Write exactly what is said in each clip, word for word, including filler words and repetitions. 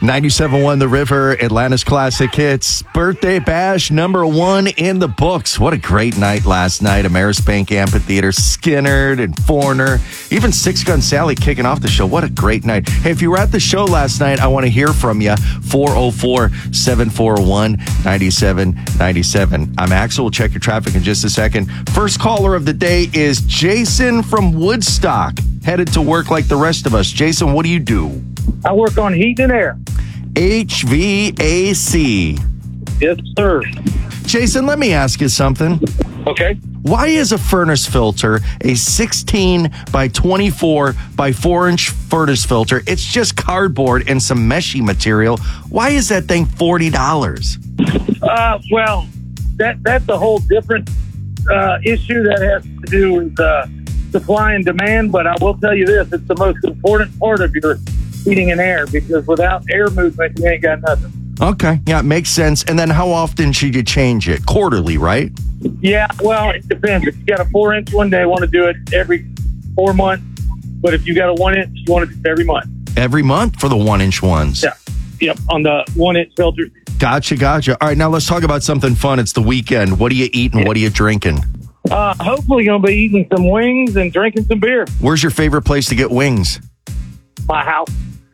ninety-seven point one The River, Atlanta's classic hits. Birthday bash number one in the books. What a great night last night. Amerisbank Amphitheater, Skinnerd and Foreigner. Even Six Gun Sally kicking off the show. What a great night. Hey, if you were at the show last night, I want to hear from you. four oh four, seven four one, nine seven nine seven. I'm Axel. We'll check your traffic in just a second. First caller of the day is Jason from Woodstock. Headed to work like the rest of us. Jason, what do you do? I work on heat and air. H V A C. Yes, sir. Jason, let me ask you something. Okay. Why is a furnace filter a sixteen by twenty-four by four inch furnace filter? It's just cardboard and some meshy material. Why is that thing forty dollars? Uh, well, that that's a whole different uh, issue that has to do with uh, supply and demand. But I will tell you this, it's the most important part of your heating and air, because without air movement, you ain't got nothing. Okay, yeah, it makes sense. And then how often should you change it? Quarterly, right? Yeah, well, it depends. If you got a four-inch one, they want to do it every four months. But if you got a one-inch, you want to do it every month. Every month for the one-inch ones? Yeah, yep, on the one-inch filters. Gotcha, gotcha. All right, now let's talk about something fun. It's the weekend. What are you eating? Yeah. What are you drinking? Uh, hopefully going to be eating some wings and drinking some beer. Where's your favorite place to get wings? My house.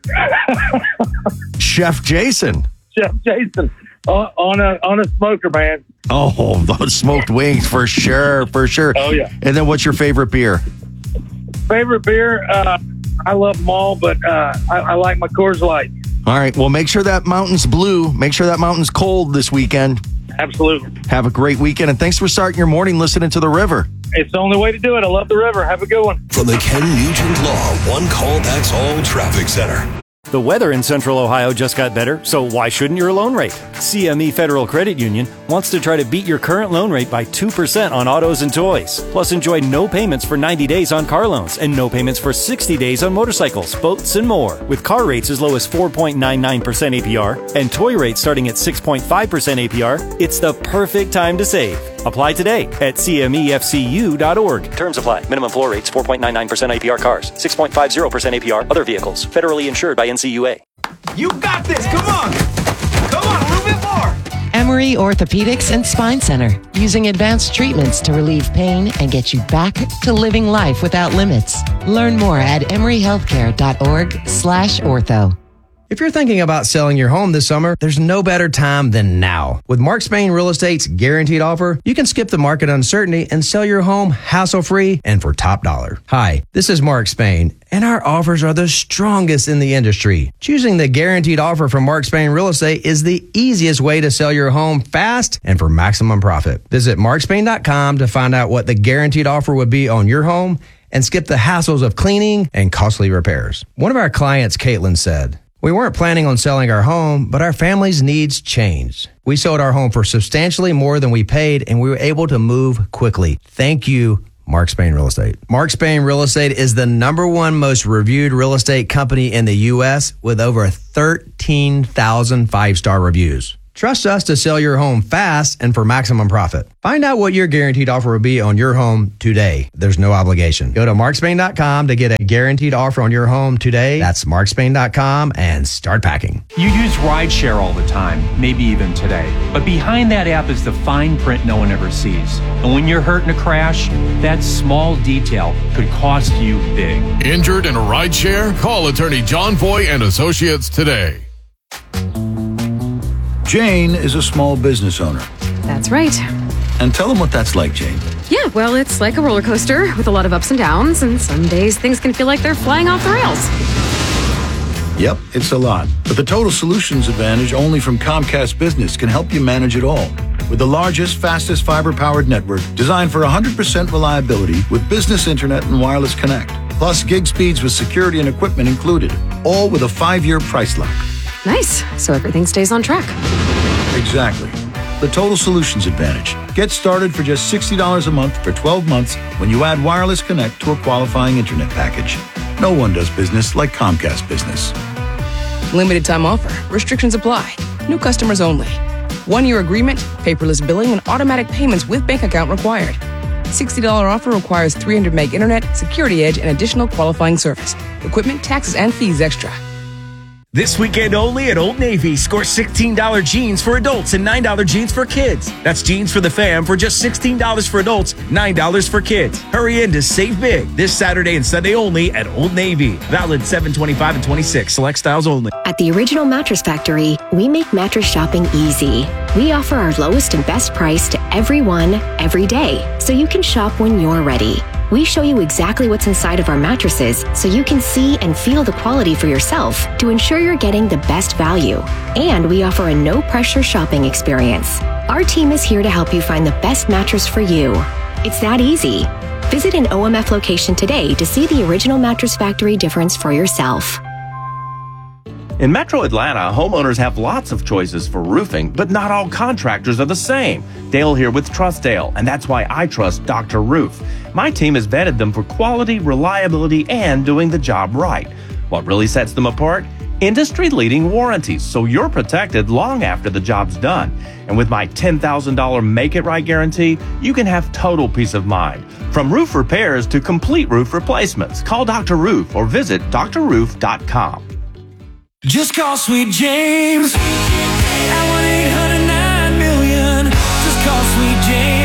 Chef Jason. Chef Jason uh, on a on a smoker, man. Oh, those smoked wings for sure, for sure. Oh, yeah. And then what's your favorite beer? Favorite beer? Uh, I love them all, but uh, I, I like my Coors Light. All right, well, make sure that mountain's blue. Make sure that mountain's cold this weekend. Absolutely. Have a great weekend, and thanks for starting your morning listening to The River. It's the only way to do it. I love the river. Have a good one. From the Ken Nugent Law One Call That's All Traffic Center. The weather in Central Ohio just got better, so why shouldn't your loan rate? C M E Federal Credit Union wants to try to beat your current loan rate by two percent on autos and toys. Plus, enjoy no payments for ninety days on car loans and no payments for sixty days on motorcycles, boats, and more. With car rates as low as four point nine nine percent A P R and toy rates starting at six point five percent A P R, it's the perfect time to save. Apply today at C M E F C U dot org. Terms apply. Minimum floor rates four point nine nine percent A P R cars, six point five zero percent A P R other vehicles. Federally insured by N C U A. You got this. Come on. Come on, a little bit more. Emory Orthopedics and Spine Center, using advanced treatments to relieve pain and get you back to living life without limits. Learn more at emory healthcare dot org slash ortho. If you're thinking about selling your home this summer, there's no better time than now. With Mark Spain Real Estate's guaranteed offer, you can skip the market uncertainty and sell your home hassle-free and for top dollar. Hi, this is Mark Spain, and our offers are the strongest in the industry. Choosing the guaranteed offer from Mark Spain Real Estate is the easiest way to sell your home fast and for maximum profit. Visit mark spain dot com to find out what the guaranteed offer would be on your home and skip the hassles of cleaning and costly repairs. One of our clients, Caitlin, said, "We weren't planning on selling our home, but our family's needs changed. We sold our home for substantially more than we paid, and we were able to move quickly. Thank you, Mark Spain Real Estate." Mark Spain Real Estate is the number one most reviewed real estate company in the U S with over thirteen thousand five-star reviews. Trust us to sell your home fast and for maximum profit. Find out what your guaranteed offer will be on your home today. There's no obligation. Go to mark spain dot com to get a guaranteed offer on your home today. That's mark spain dot com and start packing. You use rideshare all the time, maybe even today. But behind that app is the fine print no one ever sees. And when you're hurt in a crash, that small detail could cost you big. Injured in a rideshare? Call attorney John Foy and Associates today. Jane is a small business owner. That's right. And tell them what that's like, Jane. Yeah, well, it's like a roller coaster with a lot of ups and downs, and some days things can feel like they're flying off the rails. Yep, it's a lot. But the Total Solutions Advantage only from Comcast Business can help you manage it all. With the largest, fastest fiber-powered network designed for one hundred percent reliability with business internet and wireless connect. Plus gig speeds with security and equipment included. All with a five-year price lock. Nice. So everything stays on track. Exactly. The Total Solutions Advantage. Get started for just sixty dollars a month for twelve months when you add Wireless Connect to a qualifying internet package. No one does business like Comcast Business. Limited time offer. Restrictions apply. New customers only. One-year agreement, paperless billing, and automatic payments with bank account required. sixty dollars offer requires three hundred meg internet, security edge, and additional qualifying service. Equipment, taxes, and fees extra. This weekend only at Old Navy, score sixteen dollars jeans for adults and nine dollars jeans for kids. That's jeans for the fam for just sixteen dollars for adults, nine dollars for kids. Hurry in to save big this Saturday and Sunday only at Old Navy. Valid seven twenty-five and twenty-six. Select styles only. At the Original Mattress Factory, we make mattress shopping easy. We offer our lowest and best price to everyone, every day, so you can shop when you're ready. We show you exactly what's inside of our mattresses so you can see and feel the quality for yourself to ensure you're getting the best value. And we offer a no-pressure shopping experience. Our team is here to help you find the best mattress for you. It's that easy. Visit an O M F location today to see the Original Mattress Factory difference for yourself. In Metro Atlanta, homeowners have lots of choices for roofing, but not all contractors are the same. Dale here with Trustdale, and that's why I trust Doctor Roof. My team has vetted them for quality, reliability, and doing the job right. What really sets them apart? Industry-leading warranties, so you're protected long after the job's done. And with my ten thousand dollars Make It Right guarantee, you can have total peace of mind. From roof repairs to complete roof replacements, call Doctor Roof or visit D R roof dot com. Just call Sweet James at one eight hundred nine million. Just call Sweet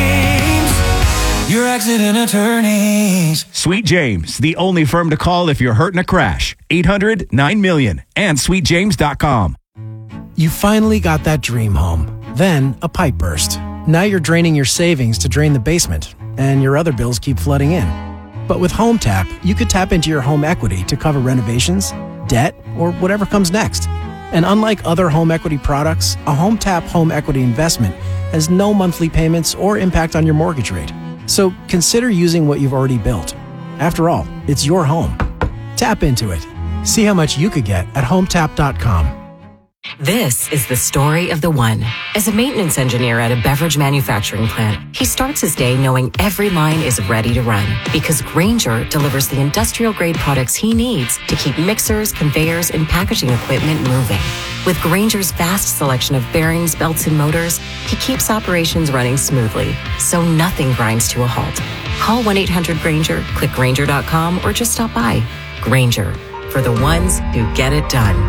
James, your accident attorneys. Sweet James, the only firm to call if you're hurt in a crash. eight hundred nine million and sweet james dot com. You finally got that dream home. Then a pipe burst. Now you're draining your savings to drain the basement, and your other bills keep flooding in. But with Home Tap, you could tap into your home equity to cover renovations, debt, or whatever comes next. And unlike other home equity products, a Home Tap home equity investment has no monthly payments or impact on your mortgage rate. So consider using what you've already built. After all, it's your home. Tap into it. See how much you could get at home tap dot com. This is the story of the one. As a maintenance engineer at a beverage manufacturing plant, he starts his day knowing every line is ready to run because Grainger delivers the industrial-grade products he needs to keep mixers, conveyors, and packaging equipment moving. With Grainger's vast selection of bearings, belts, and motors, he keeps operations running smoothly, so nothing grinds to a halt. Call one eight hundred Grainger, click Grainger dot com, or just stop by. Grainger, for the ones who get it done.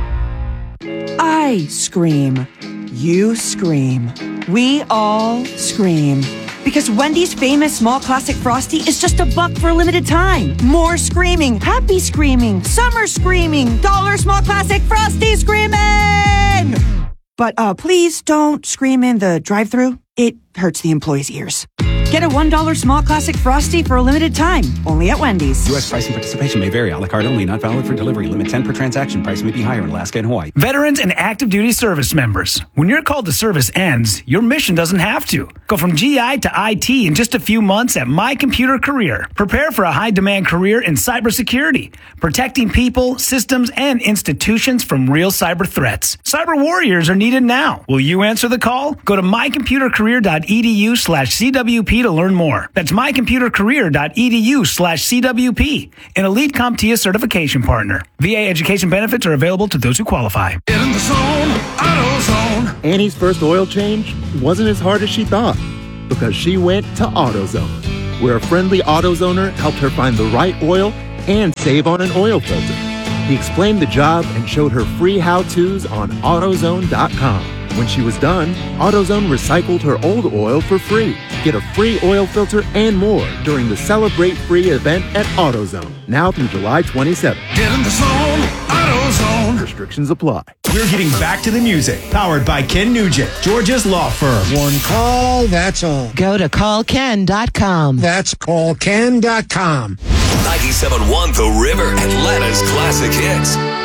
I scream. You scream. We all scream. Because Wendy's famous small classic Frosty is just a buck for a limited time. More screaming. Happy screaming. Summer screaming. Dollar small classic Frosty screaming! But uh, please don't scream in the drive-thru. It hurts the employees' ears. Get a one dollar small classic Frosty for a limited time. Only at Wendy's. U S price and participation may vary. A la carte only. Not valid for delivery. Limit ten per transaction. Price may be higher in Alaska and Hawaii. Veterans and active duty service members. When your call to service ends, your mission doesn't have to. Go from G I to I T in just a few months at My Computer Career. Prepare for a high-demand career in cybersecurity, protecting people, systems, and institutions from real cyber threats. Cyber warriors are needed now. Will you answer the call? Go to my computer career dot e d u slash c w p to learn more. That's my computer career dot e d u slash c w p, an Elite CompTIA certification partner. V A education benefits are available to those who qualify. Get in the zone, AutoZone. Annie's first oil change wasn't as hard as she thought because she went to AutoZone, where a friendly AutoZoner helped her find the right oil and save on an oil filter. He explained the job and showed her free how-tos on AutoZone dot com. When she was done, AutoZone recycled her old oil for free. Get a free oil filter and more during the Celebrate Free event at AutoZone, now through July twenty-seventh. Get in the zone, AutoZone. Restrictions apply. We're getting back to the music, powered by Ken Nugent, Georgia's law firm. One call, that's all. Go to call ken dot com. That's call ken dot com. ninety-seven point one The River, Atlanta's classic hits.